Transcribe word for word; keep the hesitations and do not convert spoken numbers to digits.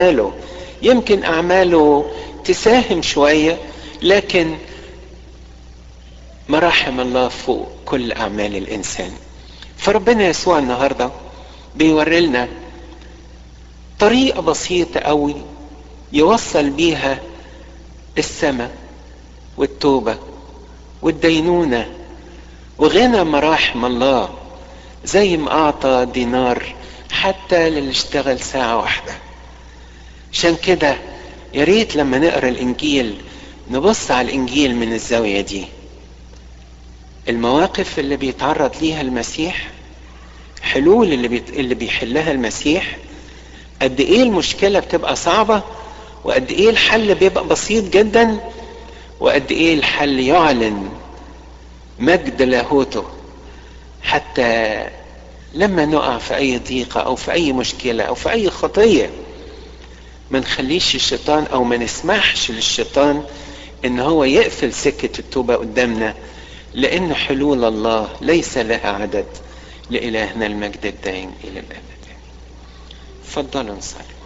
أعماله، يمكن أعماله تساهم شوية، لكن مراحم الله فوق كل أعمال الإنسان. فربنا يسوع النهاردة بيوري لنا طريقة بسيطة قوي يوصل بيها السماء والتوبة والدينونة وغنى مراحم الله، زي ما أعطى دينار حتى للي اشتغل ساعة واحدة. عشان كده يا ريت لما نقرأ الإنجيل نبص على الإنجيل من الزاوية دي، المواقف اللي بيتعرض ليها المسيح، حلول اللي, بيت... اللي بيحلها المسيح، قد ايه المشكلة بتبقى صعبة، وقد ايه الحل بيبقى بسيط جدا، وقد ايه الحل يعلن مجد لاهوته. حتى لما نقع في اي ضيقة او في اي مشكلة او في اي خطية، ما نخليش الشيطان او ما نسمحش للشيطان ان هو يقفل سكة التوبة قدامنا، لان حلول الله ليس لها عدد. لإلهنا المجد الدائم الى الابد. اتفضلوا نصلي.